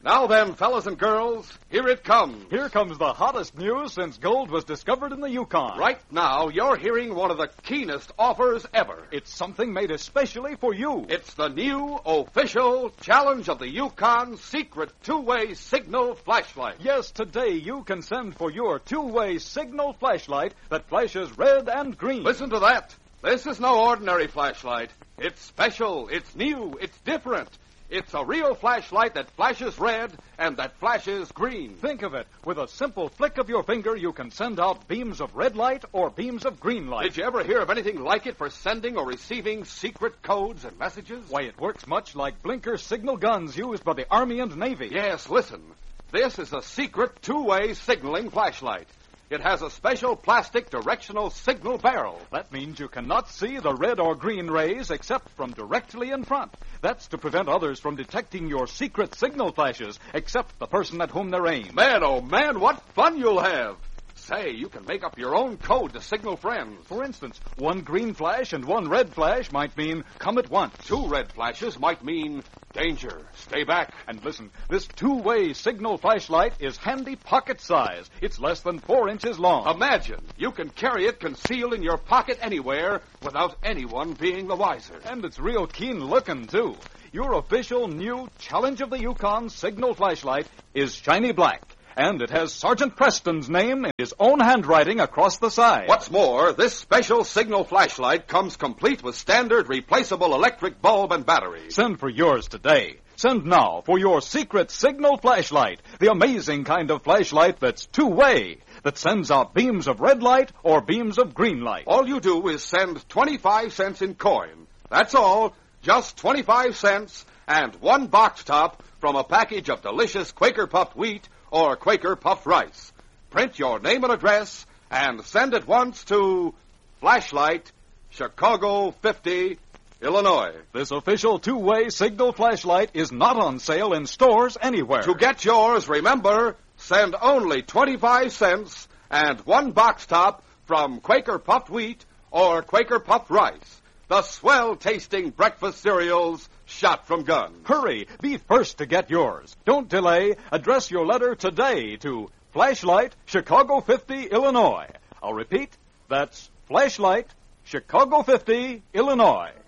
Now then, fellas and girls, here it comes. Here comes the hottest news since gold was discovered in the Yukon. Right now, you're hearing one of the keenest offers ever. It's something made especially for you. It's the new official Challenge of the Yukon secret two-way signal flashlight. Yes, today you can send for your two-way signal flashlight that flashes red and green. Listen to that. This is no ordinary flashlight. It's special, it's new, it's different. It's a real flashlight that flashes red and that flashes green. Think of it. With a simple flick of your finger, you can send out beams of red light or beams of green light. Did you ever hear of anything like it for sending or receiving secret codes and messages? Why, it works much like blinker signal guns used by the Army and Navy. Yes, listen. This is a secret two-way signaling flashlight. It has a special plastic directional signal barrel. That means you cannot see the red or green rays except from directly in front. That's to prevent others from detecting your secret signal flashes, except the person at whom they're aimed. Man, oh man, what fun you'll have. Say, you can make up your own code to signal friends. For instance, one green flash and one red flash might mean come at once. Two red flashes might mean danger, stay back. And listen, this two-way signal flashlight is handy pocket size. It's less than 4 inches long. Imagine, you can carry it concealed in your pocket anywhere without anyone being the wiser. And it's real keen looking, too. Your official new Challenge of the Yukon signal flashlight is shiny black. And it has Sergeant Preston's name in his own handwriting across the side. What's more, this special signal flashlight comes complete with standard replaceable electric bulb and battery. Send for yours today. Send now for your secret signal flashlight, the amazing kind of flashlight that's two-way, that sends out beams of red light or beams of green light. All you do is send 25 cents in coin. That's all, just 25 cents and one box top from a package of delicious Quaker puffed wheat or Quaker puffed rice. Print your name and address and send at once to Flashlight, Chicago 50, Illinois. This official two-way signal flashlight is not on sale in stores anywhere. To get yours, remember, send only 25 cents and one box top from Quaker puffed wheat or Quaker puffed rice. The swell-tasting breakfast cereals shot from guns. Hurry, be first to get yours. Don't delay. Address your letter today to Flashlight, Chicago 50, Illinois. I'll repeat, that's Flashlight, Chicago 50, Illinois.